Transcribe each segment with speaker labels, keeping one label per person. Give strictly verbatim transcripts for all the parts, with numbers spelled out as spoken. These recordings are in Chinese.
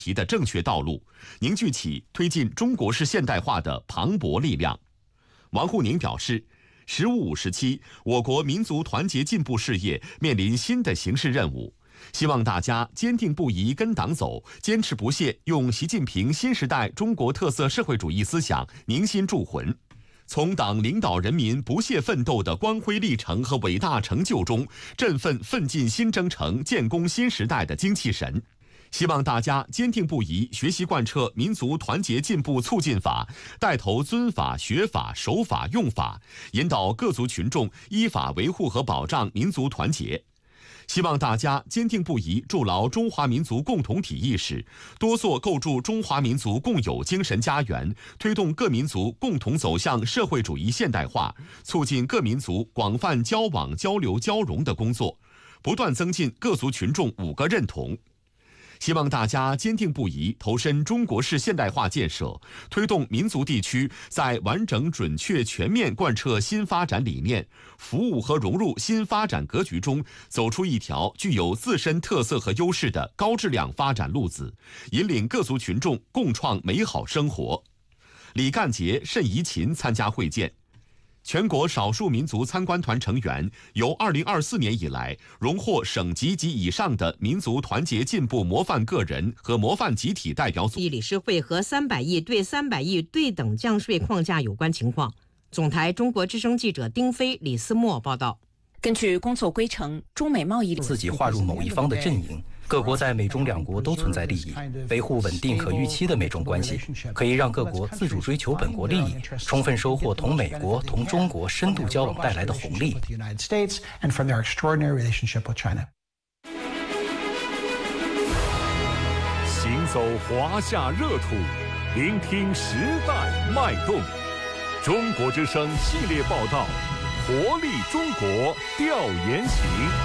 Speaker 1: 题的正确道路，凝聚起推进中国式现代化的磅礴力量。王沪宁表示，十五五时期，我国民族团结进步事业面临新的形势任务，希望大家坚定不移跟党走，坚持不懈用习近平新时代中国特色社会主义思想凝心铸魂，从党领导人民不懈奋斗的光辉历程和伟大成就中，振奋奋进新征程、建功新时代的精气神。希望大家坚定不移学习贯彻民族团结进步促进法，带头遵法学法守法用法，引导各族群众依法维护和保障民族团结。希望大家坚定不移筑牢中华民族共同体意识，多做构筑中华民族共有精神家园，推动各民族共同走向社会主义现代化，促进各民族广泛交往交流交融的工作，不断增进各族群众五个认同。希望大家坚定不移投身中国式现代化建设，推动民族地区在完整、准确、全面贯彻新发展理念，服务和融入新发展格局中，走出一条具有自身特色和优势的高质量发展路子，引领各族群众共创美好生活。李干杰、谌贻琴参加会见。全国少数民族参观团成员由二零二四年以来荣获省级及以上的民族团结进步模范个人和模范集体代表组。
Speaker 2: 理事会和三百亿对三百亿对等降税框架有关情况。总台中国之声记者丁飞、李思墨报道。
Speaker 3: 根据工作规程，中美贸易
Speaker 4: 自己划入某一方的阵营。各国在美中两国都存在利益，维护稳定可预期的美中关系，可以让各国自主追求本国利益，充分收获同美国、同中国深度交往带来的红利。
Speaker 5: 行走华夏热土，聆听时代脉动。中国之声系列报道，活力中国调研行。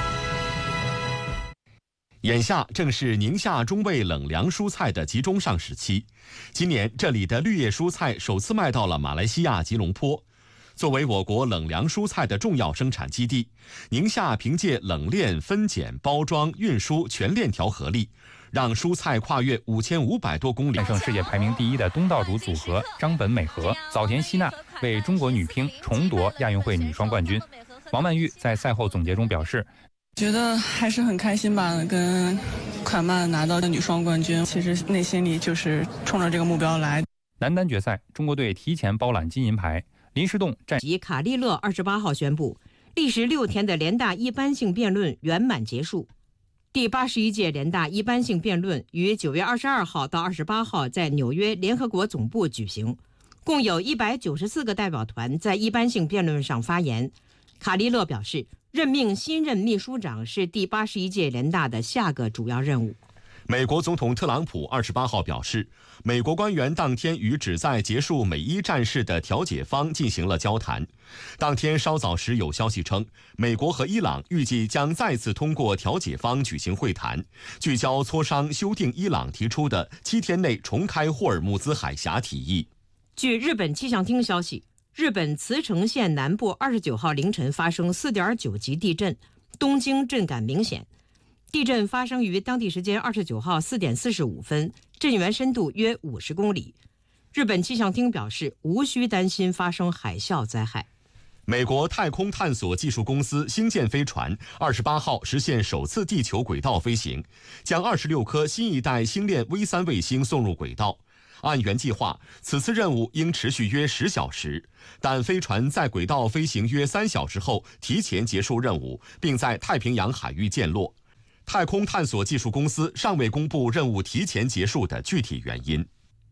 Speaker 1: 眼下正是宁夏中味冷凉蔬菜的集中上市期，今年这里的绿叶蔬菜首次卖到了马来西亚吉隆坡。作为我国冷凉蔬菜的重要生产基地，宁夏凭借冷链、分拣、包装、运输全链条合力，让蔬菜跨越五千五百多公里。
Speaker 6: 战胜世界排名第一的东道主组合张本美和、早田希娜为中国女乒重夺亚运会女双冠军。王曼玉在赛后总结中表示，
Speaker 7: 觉得还是很开心吧，跟款曼拿到的女双冠军，其实内心里就是冲着这个目标来。
Speaker 6: 男单决赛，中国队提前包揽金银牌，林诗栋战
Speaker 2: 及卡利勒二十八号宣布，历时六天的联大一般性辩论圆满结束。第八十一届联大一般性辩论于九月二十二号到二十八号在纽约联合国总部举行，共有一百九十四个代表团在一般性辩论上发言。卡利勒表示，任命新任秘书长是第八十一届联大的下个主要任务。
Speaker 1: 美国总统特朗普二十八号表示，美国官员当天与旨在结束美伊战事的调解方进行了交谈。当天稍早时有消息称，美国和伊朗预计将再次通过调解方举行会谈，聚焦磋商修订伊朗提出的七天内重开霍尔木兹海峡提议。
Speaker 2: 据日本气象厅消息，日本茨城县南部二十九号凌晨发生 四点九 级地震，东京震感明显。地震发生于当地时间二十九号四点四十五分，震源深度约五十公里。日本气象厅表示，无需担心发生海啸灾害。
Speaker 1: 美国太空探索技术公司星舰飞船二十八号实现首次地球轨道飞行，将二十六颗新一代星链 V 三 卫星送入轨道。按原计划，此次任务应持续约十小时，但飞船在轨道飞行约三小时后提前结束任务，并在太平洋海域降落。太空探索技术公司尚未公布任务提前结束的具体原因。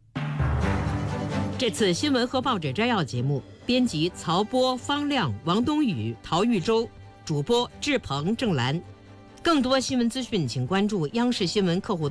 Speaker 2: 这次新闻和报纸摘要节目，编辑曹波、方亮、王冬雨、陶玉洲，主播志鹏、郑兰。更多新闻资讯，请关注央视新闻客户端。